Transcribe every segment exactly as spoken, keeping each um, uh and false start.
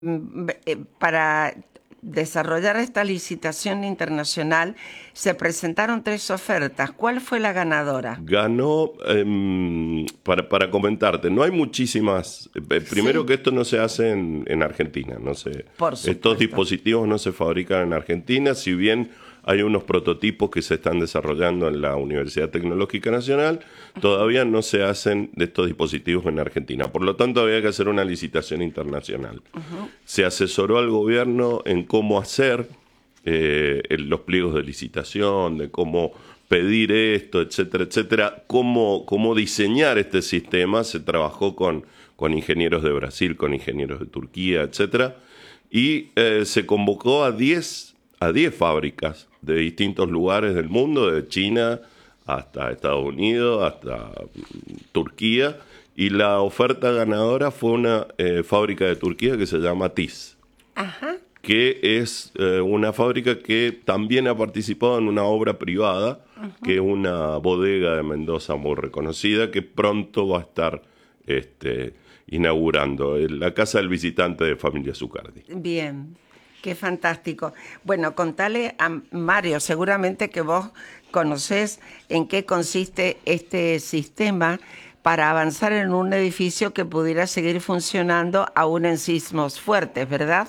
mm, eh, para desarrollar esta licitación internacional se presentaron tres ofertas. ¿Cuál fue la ganadora? Ganó, em, para, para comentarte, no hay muchísimas. eh, Primero Sí, que esto no se hace en, en Argentina, no se, por estos supuesto. dispositivos no se fabrican en Argentina, si bien hay unos prototipos que se están desarrollando en la Universidad Tecnológica Nacional, todavía no se hacen de estos dispositivos en Argentina. Por lo tanto, había que hacer una licitación internacional. Ujú. Se asesoró al gobierno en cómo hacer eh, el- los pliegos de licitación, de cómo pedir esto, etcétera, etcétera, cómo, cómo diseñar este sistema. Se trabajó con, con ingenieros de Brasil, con ingenieros de Turquía, etcétera, y eh, se convocó a diez a diez fábricas de distintos lugares del mundo, de China hasta Estados Unidos, hasta mm, Turquía, y la oferta ganadora fue una eh, fábrica de Turquía que se llama TIS, Ajá. que es eh, una fábrica que también ha participado en una obra privada, que es una bodega de Mendoza muy reconocida, que pronto va a estar este, inaugurando en la Casa del Visitante de Familia Zucardi. Bien, qué fantástico. Bueno, contale a Mario, seguramente que vos conocés en qué consiste este sistema para avanzar en un edificio que pudiera seguir funcionando aún en sismos fuertes, ¿verdad?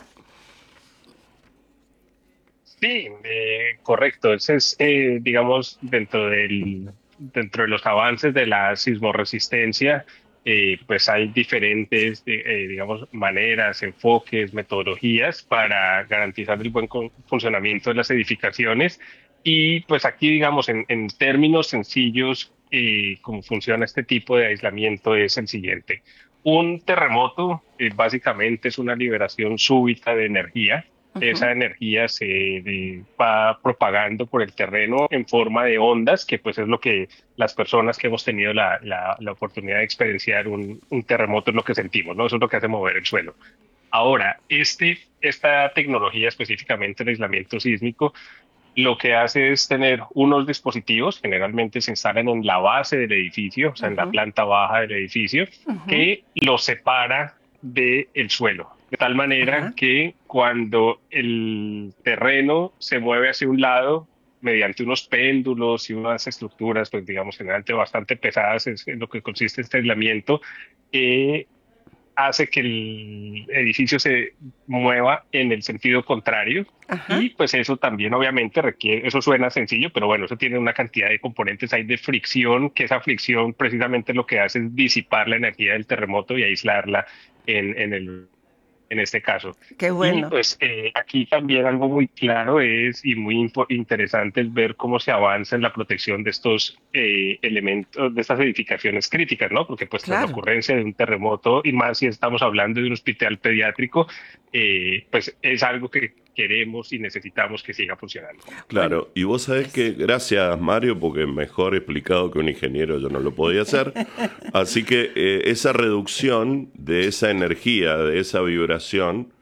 Sí, eh, correcto. Ese es, eh, digamos, dentro del, dentro de los avances de la sismorresistencia, eh, pues hay diferentes, eh, eh, digamos, maneras, enfoques, metodologías para garantizar el buen con- funcionamiento de las edificaciones. Y pues aquí, digamos, en, en términos sencillos, eh, cómo funciona este tipo de aislamiento es el siguiente. Un terremoto, eh, básicamente es una liberación súbita de energía. Ujú. Esa energía se de- va propagando por el terreno en forma de ondas, que pues es lo que las personas que hemos tenido la, la, la oportunidad de experienciar un, un terremoto es lo que sentimos, ¿no? Eso es lo que hace mover el suelo. Ahora, este, esta tecnología, específicamente el aislamiento sísmico, lo que hace es tener unos dispositivos, generalmente se instalan en la base del edificio, o sea, en la Ujú. planta baja del edificio, Ujú. que los separa del suelo, de tal manera Ajá. que cuando el terreno se mueve hacia un lado, mediante unos péndulos y unas estructuras, pues digamos, generalmente bastante pesadas, es en lo que consiste este aislamiento, eh, hace que el edificio se mueva en el sentido contrario Ajá. y pues eso también obviamente requiere, eso suena sencillo, pero bueno, eso tiene una cantidad de componentes ahí de fricción, que esa fricción precisamente lo que hace es disipar la energía del terremoto y aislarla en, en el en este caso. Qué Y bueno. pues eh, aquí también algo muy claro es y muy impo- interesante es ver cómo se avanza en la protección de estos eh, elementos, de estas edificaciones críticas, ¿no? Porque pues tras la Claro. ocurrencia de un terremoto, y más si estamos hablando de un hospital pediátrico, eh, pues es algo que queremos y necesitamos que siga funcionando. Bueno, Claro, y vos sabés que, es- gracias Mario, porque mejor explicado que un ingeniero yo no lo podía hacer, así que eh, esa reducción de esa energía, de esa vibración,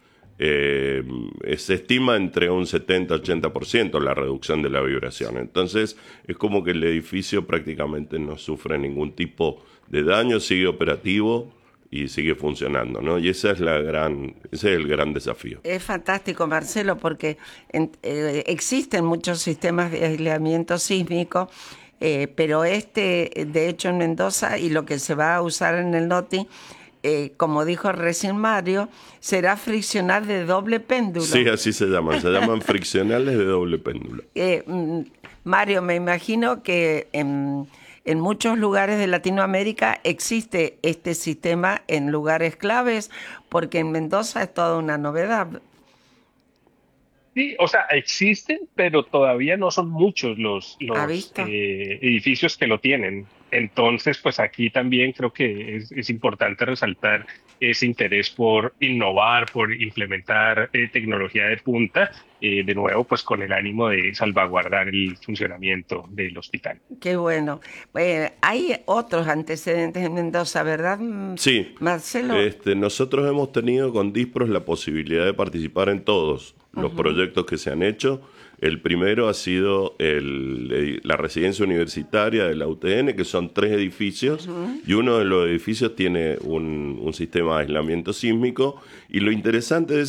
eh, se estima entre un setenta ochenta por ciento la reducción de la vibración. Entonces es como que el edificio prácticamente no sufre ningún tipo de daño, sigue operativo y sigue funcionando, ¿no? Y esa es la gran, ese es el gran desafío. es fantástico, Marcelo, porque en- eh, existen muchos sistemas de aislamiento sísmico, eh, pero este, de hecho, en Mendoza, y lo que se va a usar en el NOTI, eh, como dijo recién Mario, será friccional de doble Sí, péndulo. así se llaman, se llaman friccionales de doble péndulo. Eh, mm, Mario, me imagino que en, en muchos lugares de Latinoamérica existe este sistema en lugares claves, porque en Mendoza es toda una novedad. Sí, o sea, existen, pero todavía no son muchos los, ¿Ha los visto? eh, edificios que lo tienen. Entonces, pues aquí también creo que es, es importante resaltar ese interés por innovar, por implementar eh, tecnología de punta, eh, de nuevo, pues con el ánimo de salvaguardar el funcionamiento del hospital. Qué bueno. Eh, hay otros antecedentes en Mendoza, ¿verdad, mm, Sí, Marcelo? este, nosotros hemos tenido con Dispros la posibilidad de participar en todos. los uh-huh. proyectos que se han hecho. El primero ha sido el, la residencia universitaria de la U T N, que son tres edificios, uh-huh. y uno de los edificios tiene un, un sistema de aislamiento sísmico. Y lo interesante de